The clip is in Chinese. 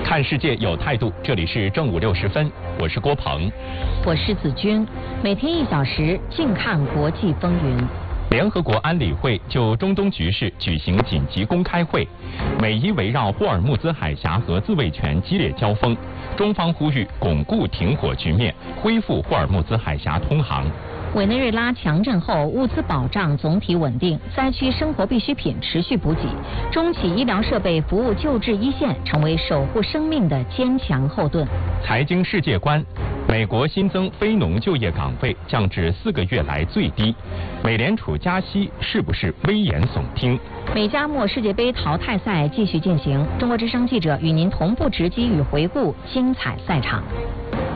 看世界有态度，这里是正午60分，我是郭鹏， 我是子君，每天1小时，静看国际风云。 联合国安理会就中东局势举行紧急公开会，美伊围绕霍尔木兹海峡和自卫权激烈交锋，中方呼吁巩固停火局面，恢复霍尔木兹海峡通航。 委内瑞拉强震后，物资保障总体稳定，灾区生活必需品持续补给，中企医疗设备服务救治一线，成为守护生命的坚强后盾。 财经世界观，美国新增非农就业岗位降至4个月来最低，美联储加息是不是危言耸听？ 美加墨世界杯淘汰赛继续进行，中国之声记者与您同步直击与回顾精彩赛场。